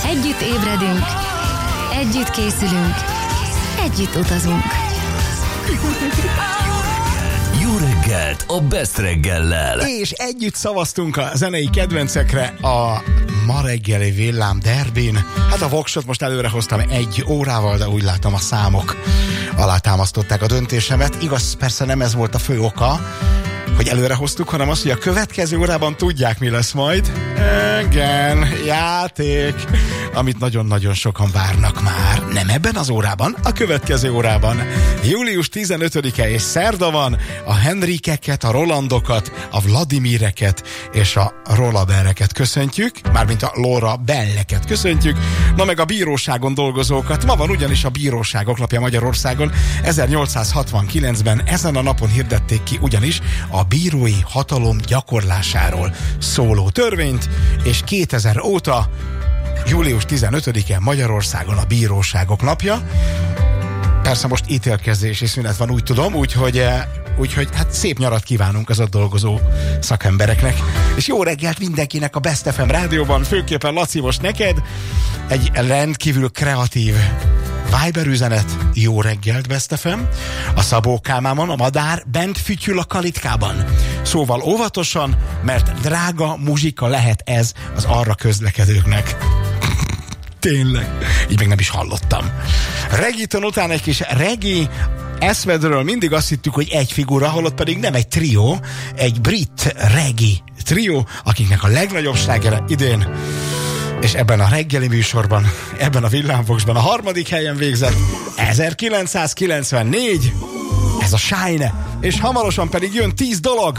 Együtt ébredünk, együtt készülünk, együtt utazunk. Jó reggelt a Best reggellel. És együtt szavaztunk a zenei kedvencekre a ma reggeli Villám derbin. Hát a voksot most előre hoztam 1 órával, de úgy látom a számok alátámasztották a döntésemet. Igaz, persze nem ez volt a fő oka, hogy előre hoztuk, hanem az, hogy a következő órában tudják, mi lesz majd. Igen, játék, amit nagyon-nagyon sokan várnak már. Nem ebben az órában, a következő órában. Július 15-e és szerda van, a Henrikeket, a Rolandokat, a Vladimireket és a Rolabereket köszöntjük, mármint a Laura Belleket köszöntjük, na meg a bíróságon dolgozókat. Ma van ugyanis a Bíróságok Napja Magyarországon. 1869-ben ezen a napon hirdették ki ugyanis a bírói hatalom gyakorlásáról szóló törvényt, és 2000 óta július 15-e Magyarországon a Bíróságok Napja. Persze most ítélkezési szünet van, úgy tudom, úgyhogy hát szép nyarat kívánunk az ott dolgozó szakembereknek. És jó reggelt mindenkinek a Best FM rádióban, főképpen Laci, most neked egy rendkívül kreatív Viber üzenet. Jó reggelt, Best FM. A Szabó Kálmámon a madár bent fütyül a kalitkában. Szóval óvatosan, mert drága muzsika lehet ez az arra közlekedőknek. Tényleg. Így még nem is hallottam. Reggaeton után egy kis reggae. Eszmedről mindig azt hittük, hogy egy figura, holott pedig nem, egy trió, egy brit reggae trió, akiknek a legnagyobb slágere idén, és ebben a reggeli műsorban, ebben a villámvoksban a 3. helyen végzett 1994, ez a Shine, és hamarosan pedig jön 10 dolog.